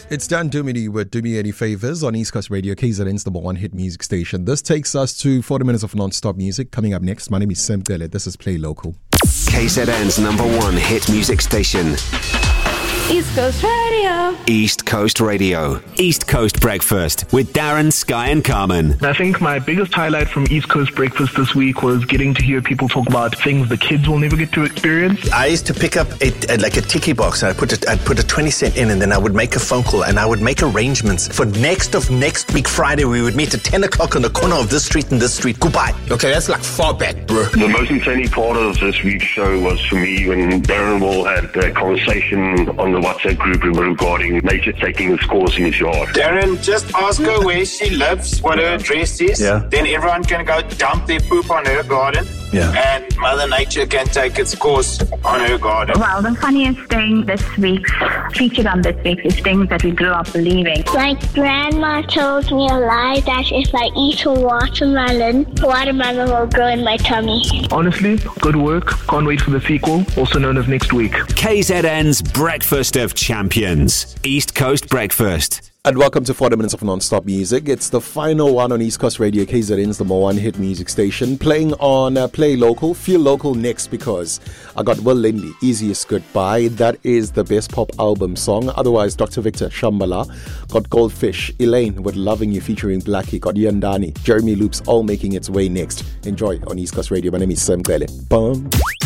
It's Dan Duminy with Do Me Any Favors on East Coast Radio, KZN's number one hit music station. This takes us to 40 minutes of non-stop music. Coming up next, my name is Sam Gele. This is Play Local. KZN's number one hit music station. East Coast Radio. East Coast Radio. East Coast Breakfast with Darren, Sky and Carmen. I think my biggest highlight from East Coast Breakfast this week was getting to hear people talk about things the kids will never get to experience. I used to pick up a tiki box and I'd put a 20 cent in, and then I would make a phone call and I would make arrangements for next week Friday. We would meet at 10 o'clock on the corner of this street and this street. Goodbye. Okay, that's like far back, bro. The most entertaining part of this week's show was for me when Darren and Will had a conversation on the WhatsApp group regarding nature taking its course in his yard. Darren, just ask her where she lives, what her address is. Yeah. Then everyone can go dump their poop on her garden. Yeah. And Mother Nature can take its course on her garden. Well, the funniest thing featured on this week is things that we grew up believing. Like grandma told me a lie that if I eat a watermelon will grow in my tummy. Honestly, good work. Can't wait for the sequel, also known as next week. KZN's Breakfast of Champions. East Coast Breakfast. And welcome to 40 minutes of non-stop music. It's the final one on East Coast Radio, KZN's number one hit music station. Playing on Play Local, Feel Local next, because I got Will Lindley, Easiest Goodbye. That is the best pop album song. Otherwise, Dr. Victor, Shambhala. Got Goldfish, Elaine with Loving You featuring Blackie. Got Yandani, Jeremy Loops, all making its way next. Enjoy on East Coast Radio. My name is Sam Gele. Bum.